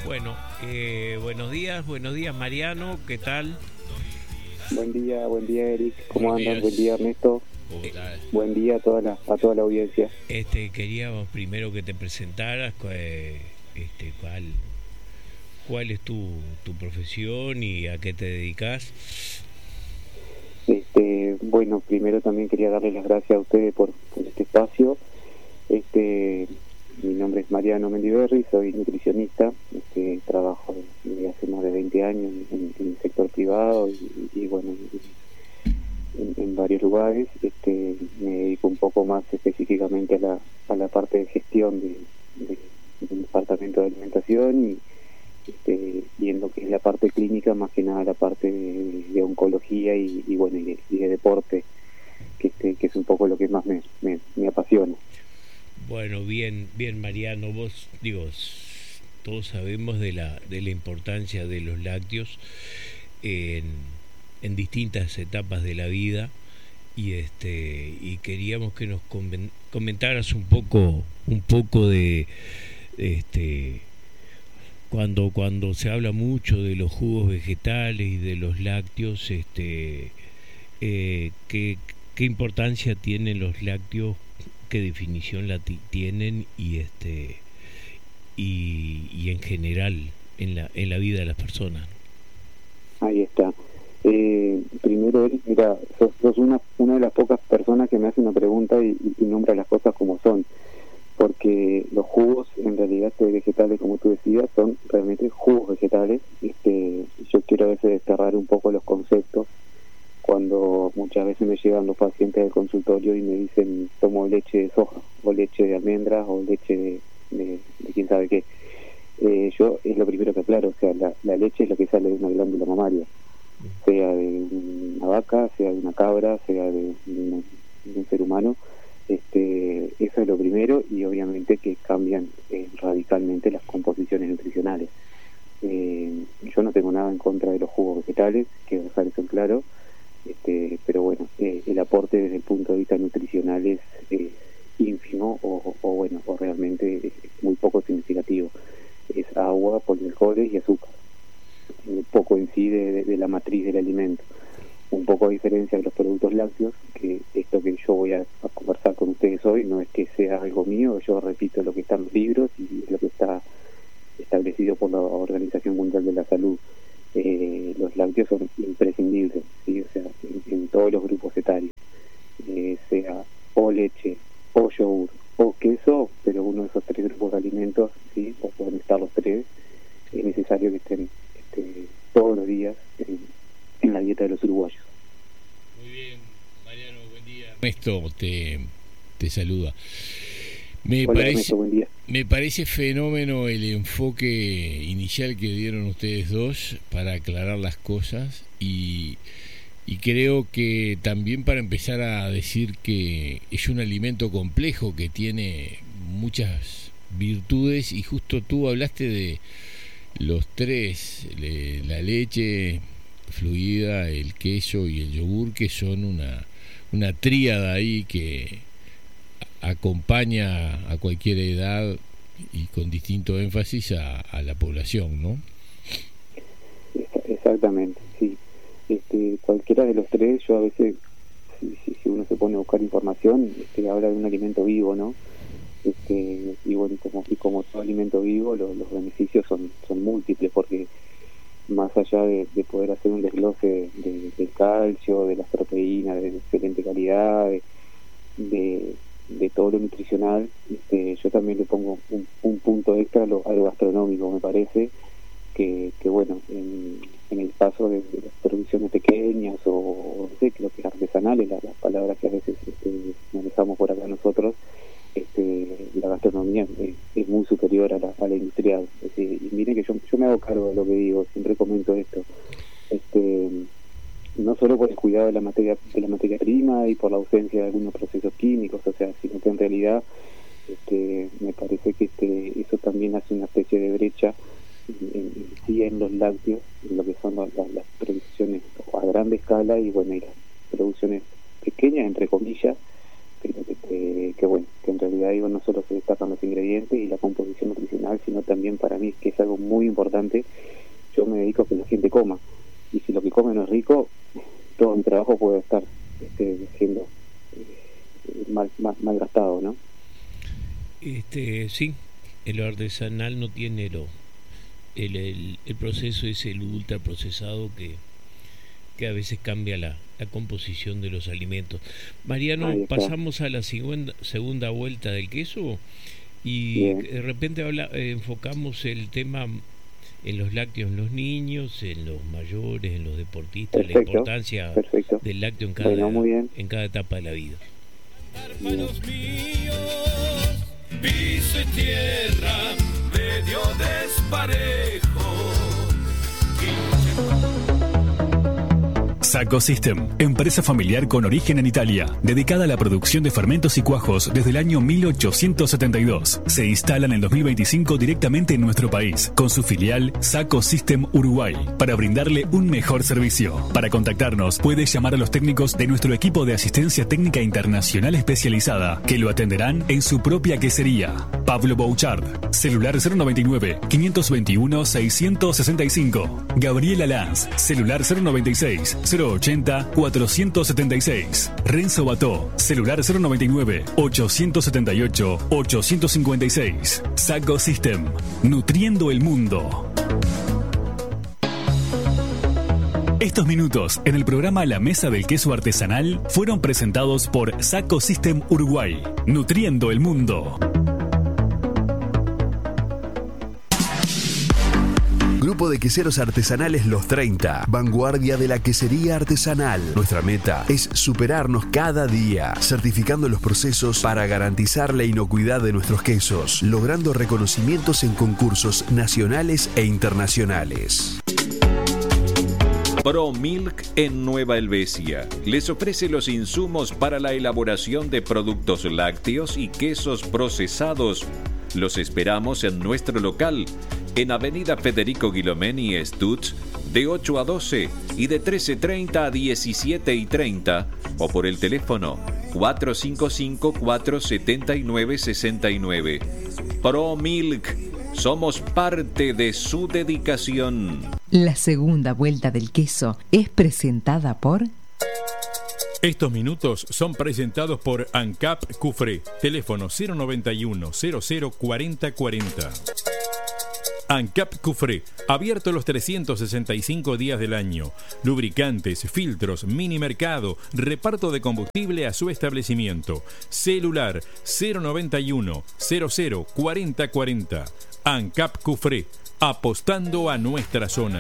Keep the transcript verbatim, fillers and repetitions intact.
Bueno, eh, buenos días, buenos días Mariano, ¿qué tal? Buen día, buen día Eric, ¿cómo Buenos andan? días. Buen día Ernesto, ¿Cómo tal? buen día a toda la, a toda la audiencia. Este, queríamos primero que te presentaras, cu- eh, este, cuál, cuál es tu, tu profesión y a qué te dedicas. Este, bueno, primero también quería darles las gracias a ustedes por, por este espacio. Este, mi nombre es Mariano Mendiberri, soy nutricionista, este, trabajo desde hace más de veinte años en, en el sector privado y, y bueno, en, en varios lugares. Este, me dedico un poco más específicamente a la, a la parte de gestión de, de- del departamento de alimentación y, este, y en lo que es la parte clínica, más que nada la parte de, de oncología y, y bueno y de, y de deporte, que, este, que es un poco lo que más me, me, me apasiona. Bueno, bien, bien Mariano, vos, digo, s- todos sabemos de la, de la importancia de los lácteos en, en distintas etapas de la vida y este y queríamos que nos conven- comentaras un poco, un poco de este cuando cuando se habla mucho de los jugos vegetales y de los lácteos, este eh, qué, qué importancia tienen los lácteos, qué definición la ti- tienen y este y, y en general en la en la vida de las personas. Ahí está. Eh, primero, Eric, mira, sos, sos una, una de las pocas personas que me hace una pregunta y, y- y nombra las cosas como son, porque los jugos, en realidad, este, vegetales, como tú decías, son realmente jugos vegetales. Este, yo quiero a veces desterrar un poco los conceptos cuando muchas veces me llegan los pacientes del consultorio y me dicen tomo leche de soja o leche de almendras o leche de, de, de quién sabe qué. Eh, yo es lo primero que aclaro, o sea, la, la leche es lo que sale de una glándula mamaria, sea de una vaca, sea de una cabra, sea de, de una- de un ser humano. Este, eso es lo primero, y obviamente que cambian eh, radicalmente las composiciones nutricionales. Eh, yo no tengo nada en contra de los jugos vegetales, que dejar eso en claro, este, pero bueno, eh, el aporte desde el punto de vista nutricional es eh, ínfimo o, o bueno, o realmente es muy poco significativo. Es agua, polialcoholes y azúcar, eh, poco en sí de, de- de la matriz del alimento. Un poco a diferencia de los productos lácteos, que esto que yo voy a, a conversar con ustedes hoy no es que sea algo mío, yo repito lo que está en los libros y lo que está establecido por la Organización Mundial de la Salud. Eh, los lácteos son imprescindibles, ¿sí? O sea, en, en todos los grupos etarios, eh, sea o leche, o yogur, o queso, pero uno de esos tres grupos de alimentos, ¿sí? O pueden estar los tres, es necesario que estén este, todos los días en, en la dieta de los uruguayos. Muy bien, Mariano, buen día. Ernesto te, te saluda. Me Hola parece, Ernesto, buen día. me parece fenómeno el enfoque inicial que dieron ustedes dos para aclarar las cosas y, y creo que también para empezar a decir que es un alimento complejo que tiene muchas virtudes y justo tú hablaste de los tres, le- la leche fluida, el queso y el yogur, que son una, una tríada ahí que acompaña a cualquier edad y con distinto énfasis a, a la población, ¿no? Esa- Exactamente, sí. Este, cualquiera de los tres, yo a veces, si, si, si uno se pone a buscar información, este, habla de un alimento vivo, ¿no? Este, y bueno, como, y como todo alimento vivo, lo- los beneficios son, son múltiples, porque más allá de, de poder hacer un desglose de- del calcio, de las proteínas de excelente calidad, de, de, de todo lo nutricional, este, yo también le pongo un, un punto extra a lo, a lo gastronómico, me parece, que, que bueno, en, en el caso de, de las producciones pequeñas o, o no sé, creo que artesanales, la- las palabras que a veces este, manejamos por acá nosotros, este, la gastronomía es, es muy superior a la, a la industrial. Es decir, y mire que yo, yo me hago cargo de lo que digo, siempre comento esto. Este, no solo por el cuidado de la materia de la materia prima y por la ausencia de algunos procesos químicos, o sea, sino que en realidad este, me parece que este, eso también hace una especie de brecha en, en, sí en los lácteos, en lo que son las, las producciones a grande escala y bueno, y las producciones pequeñas, entre comillas, pero que, que, que, que bueno, que en realidad digo, no solo se destacan los ingredientes y la composición nutricional, sino también para mí, que es algo muy importante, yo me dedico a que la gente coma, y si lo que come no es rico, todo mi trabajo puede estar este, siendo eh, mal, mal, mal gastado, ¿no? Este, sí, el artesanal no tiene lo, el, el, el proceso es el ultraprocesado que, que a veces cambia la, la composición de los alimentos. Mariano, pasamos a la segunda, segunda vuelta del queso y Bien. de repente habla, eh, enfocamos el tema en los lácteos en los niños, en los mayores, en los deportistas, perfecto, la importancia perfecto. del lácteo en cada, bueno, en cada etapa de la vida. Hermanos míos, piso y tierra, medio desparejo. Sacco System, empresa familiar con origen en Italia, dedicada a la producción de fermentos y cuajos desde el año mil ochocientos setenta y dos. Se instalan en dos mil veinticinco directamente en nuestro país, con su filial Sacco System Uruguay, para brindarle un mejor servicio. Para contactarnos, puedes llamar a los técnicos de nuestro equipo de asistencia técnica internacional especializada, que lo atenderán en su propia quesería. Pablo Bouchard, celular cero noventa y nueve, quinientos veintiuno, seiscientos sesenta y cinco. Gabriela Lanz, celular cero noventa y seis, cero ochenta, cuatrocientos setenta y seis. Renzo Bató, celular cero noventa y nueve, ochocientos setenta y ocho, ochocientos cincuenta y seis. Sacco System, nutriendo el mundo. Estos minutos en el programa La Mesa del Queso Artesanal fueron presentados por Sacco System Uruguay, nutriendo el mundo. Grupo de queseros artesanales Los treinta, vanguardia de la quesería artesanal. Nuestra meta es superarnos cada día, certificando los procesos para garantizar la inocuidad de nuestros quesos, logrando reconocimientos en concursos nacionales e internacionales. ProMilk en Nueva Helvecia les ofrece los insumos para la elaboración de productos lácteos y quesos procesados. Los esperamos en nuestro local, en Avenida Federico Guilomeni, Stutz, de ocho a doce y de trece treinta a diecisiete y treinta, o por el teléfono cuatro cinco cinco, cuatro siete nueve, seis nueve. ProMilk, somos parte de su dedicación. La segunda vuelta del queso es presentada por... Estos minutos son presentados por ANCAP Cufré, teléfono cero noventa y uno, cero cero, cuarenta cuarenta. ANCAP Cufré, abierto los trescientos sesenta y cinco días del año. Lubricantes, filtros, mini mercado, reparto de combustible a su establecimiento. Celular cero noventa y uno, cero cero, cuarenta cuarenta. ANCAP Cufré, apostando a nuestra zona.